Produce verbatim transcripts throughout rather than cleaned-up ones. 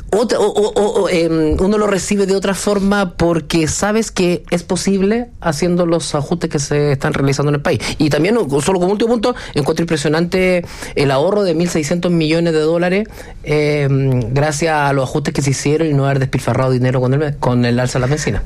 Otra, o, o, o, eh, uno lo recibe de otra forma porque sabes que es posible haciendo los ajustes que se están realizando en el país. Y también, solo como último punto, encuentro impresionante el ahorro de mil seiscientos millones de dólares eh, gracias a los ajustes que se hicieron y no haber despilfarrado dinero con el, con el alza de las bencinas.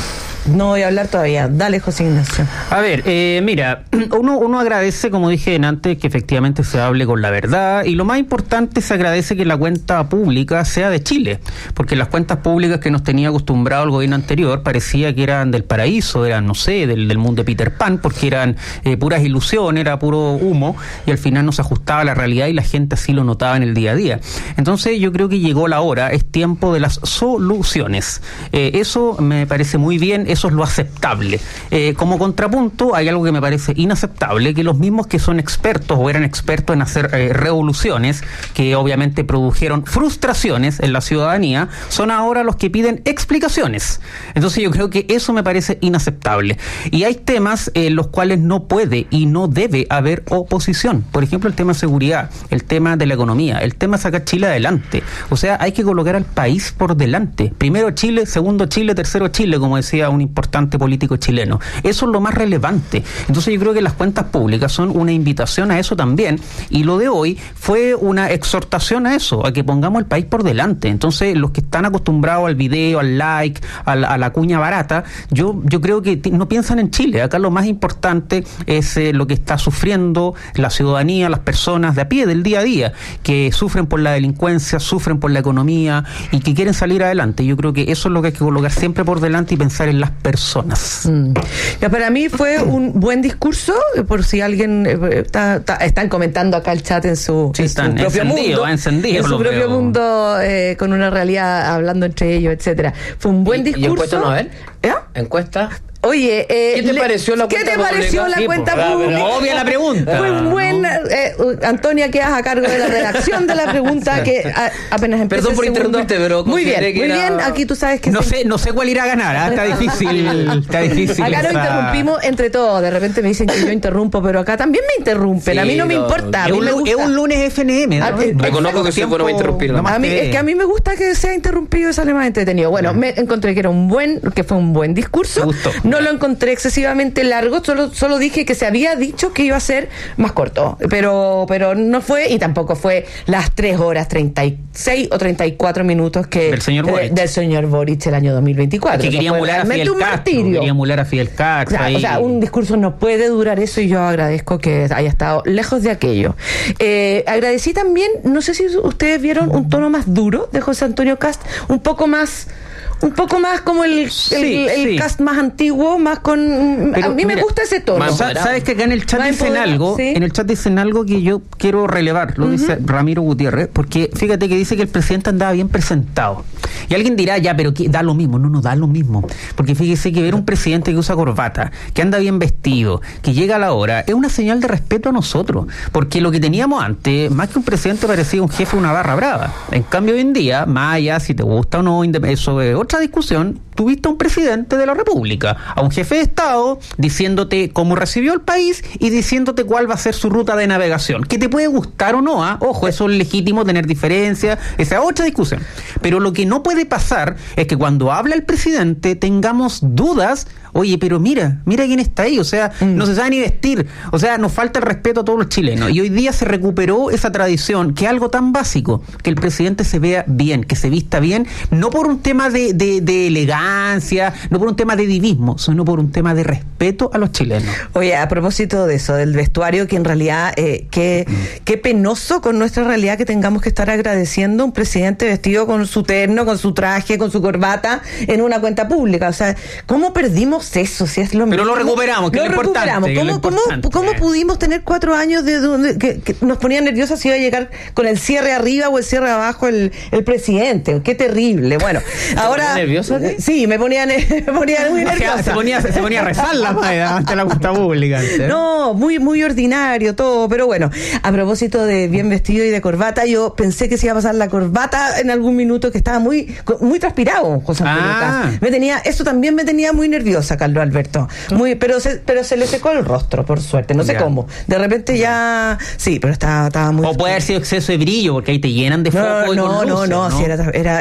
No voy a hablar todavía. Dale, José Ignacio. A ver, eh, mira, uno, uno agradece, como dije antes, que efectivamente se hable con la verdad, y lo más importante, se agradece que la cuenta pública sea de Chile, porque las cuentas públicas que nos tenía acostumbrado el gobierno anterior parecía que eran del paraíso, eran, no sé, del, del mundo de Peter Pan, porque eran eh, puras ilusiones, era puro humo, y al final no se ajustaba a la realidad y la gente así lo notaba en el día a día. Entonces yo creo que llegó la hora, es tiempo de las soluciones. Eh, eso me parece muy bien. Eso es lo aceptable. Eh, como contrapunto, hay algo que me parece inaceptable, que los mismos que son expertos o eran expertos en hacer eh, revoluciones, que obviamente produjeron frustraciones en la ciudadanía, son ahora los que piden explicaciones. Entonces yo creo que eso me parece inaceptable. Y hay temas en los cuales no puede y no debe haber oposición. Por ejemplo, el tema de seguridad, el tema de la economía, el tema de sacar Chile adelante. O sea, hay que colocar al país por delante. Primero Chile, segundo Chile, tercero Chile, como decía un importante político chileno. Eso es lo más relevante. Entonces yo creo que las cuentas públicas son una invitación a eso también, y lo de hoy fue una exhortación a eso, a que pongamos el país por delante. Entonces los que están acostumbrados al video, al like, a la, a la cuña barata, yo yo creo que t- no piensan en Chile. Acá lo más importante es eh, lo que está sufriendo la ciudadanía, las personas de a pie del día a día, que sufren por la delincuencia, sufren por la economía y que quieren salir adelante. Yo creo que eso es lo que hay que colocar siempre por delante y pensar en las personas. Mm. Ya, para mí fue un buen discurso, por si alguien eh, está, está, están comentando acá el chat en su, sí, en están su propio mundo, encendido, en su propio veo. mundo eh, con una realidad hablando entre ellos, etcétera. Fue un buen ¿Y, discurso. ¿Y encuesta no? A ver. ¿Eh? ¿Encuesta? Oye, eh, ¿qué te le, pareció la ¿qué cuenta te pareció pública? la Sí, cuenta pues, pública? Pero obvia la pregunta. Fue un buen, eh, Antonia, quedas a cargo de la redacción de la pregunta que a, apenas empezó. Perdón por el segundo. interrumpirte, pero muy bien, consideré que muy era- bien. Aquí tú sabes que No se- sé, no sé cuál irá a ganar, ¿eh? Está difícil, está difícil. acá nos esa- interrumpimos entre todos. De repente me dicen que yo interrumpo, pero acá también me interrumpen. Sí, a mí no me no, importa. A Es mí un, me lu- gusta. es un lunes F N M, ¿no? Ah, eh, Reconozco que soy bueno para interrumpir. no más A mí, que- es que a mí me gusta que sea interrumpido y sale más entretenido. Bueno, me encontré que era un buen, que fue un buen discurso. Me gustó. No lo encontré excesivamente largo, solo, solo dije que se había dicho que iba a ser más corto, pero, pero no fue, y tampoco fue las tres horas treinta y seis o treinta y cuatro minutos que Del señor eh, Boric. del señor Boric el año dos mil veinticuatro. que Eso quería fue emular a realmente Fidel un Castro, martirio. quería emular a Fidel O Castro. sea, ahí. o sea, un discurso no puede durar eso, y yo agradezco que haya estado lejos de aquello. Eh, agradecí también, no sé si ustedes vieron un tono más duro de José Antonio Cast, un poco más... Un poco más como el, Sí, el, el sí. Cast más antiguo, más con... Pero, a mí me mira, gusta ese tono. más Sa- empoderado. Sabes que acá en el chat Más dicen empoderado, algo, sí. en el chat dicen algo que yo quiero relevar, lo dice Ramiro Gutiérrez, porque fíjate que dice que el presidente andaba bien presentado. Y alguien dirá, ya, pero que da lo mismo. No, no da lo mismo. Porque fíjese que ver un presidente que usa corbata, que anda bien vestido, que llega a la hora, es una señal de respeto a nosotros. Porque lo que teníamos antes, más que un presidente, parecía un jefe de una barra brava. En cambio, hoy en día, más allá si te gusta o no, indep- eso es otra discusión, tuviste a un presidente de la República, a un jefe de Estado, diciéndote cómo recibió el país y diciéndote cuál va a ser su ruta de navegación. Que te puede gustar o no, ¿ah? Ojo, eso es legítimo, tener diferencias, esa es otra discusión. Pero lo que no puede pasar es que cuando habla el presidente tengamos dudas. Oye, pero mira, mira quién está ahí, o sea, mm. no se sabe ni vestir, o sea, nos falta el respeto a todos los chilenos, y hoy día se recuperó esa tradición, que es algo tan básico, que el presidente se vea bien, que se vista bien, no por un tema de, de, de elegancia, no por un tema de divismo, sino por un tema de respeto a los chilenos. Oye, a propósito de eso, del vestuario, que en realidad, eh, qué, qué penoso con nuestra realidad que tengamos que estar agradeciendo a un presidente vestido con su terno, con su traje, con su corbata, en una cuenta pública. O sea, ¿cómo perdimos eso? Si es lo Pero mismo? lo recuperamos, que lo es lo importante, recuperamos. que es lo ¿Cómo, cómo, importante. cómo pudimos tener cuatro años de donde que, que nos ponía nerviosos si iba a llegar con el cierre arriba o el cierre abajo el, el presidente? Qué terrible. Bueno, ahora... nervioso? Sí, me ponía, me ponía muy nerviosa. Se ponía, se ponía a rezar la madre ante la cuenta pública. Antes. No, muy muy ordinario todo, pero bueno, a propósito de bien vestido y de corbata, yo pensé que se iba a pasar la corbata en algún minuto, que estaba muy muy transpirado, José Antonio Ah. Cast. Me tenía, eso también me tenía muy nerviosa, Carlos Alberto. Muy, pero se, pero se le secó el rostro, por suerte, no sé Ya. cómo. De repente ya, sí, pero estaba, estaba muy... O puede haber sido exceso de brillo, porque ahí te llenan de No, foco y no, con no, luces, no, ¿no? sí, era, era